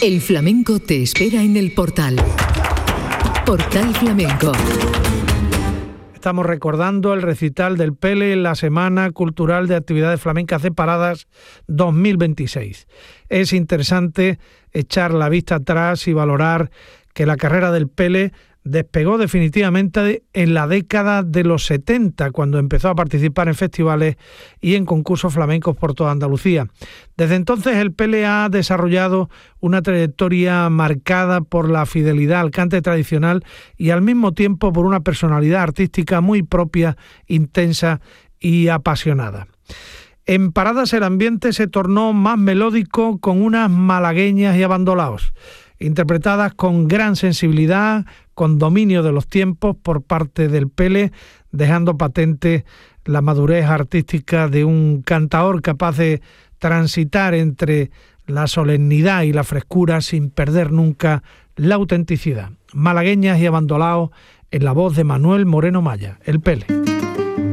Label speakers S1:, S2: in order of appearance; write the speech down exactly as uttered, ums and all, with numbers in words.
S1: El flamenco te espera en el portal. Portal Flamenco.
S2: Estamos recordando el recital del Pele en la Semana Cultural de Actividades Flamencas Separadas dos mil veintiséis. Es interesante echar la vista atrás y valorar que la carrera del Pele despegó definitivamente en la década de los setenta, cuando empezó a participar en festivales y en concursos flamencos por toda Andalucía. Desde entonces el Pele ha desarrollado una trayectoria marcada por la fidelidad al cante tradicional y al mismo tiempo por una personalidad artística muy propia, intensa y apasionada. En Paradas el ambiente se tornó más melódico con unas malagueñas y abandolaos, interpretadas con gran sensibilidad, con dominio de los tiempos por parte del Pele, dejando patente la madurez artística de un cantaor capaz de transitar entre la solemnidad y la frescura sin perder nunca la autenticidad. Malagueñas y abandolaos en la voz de Manuel Moreno Maya, el Pele.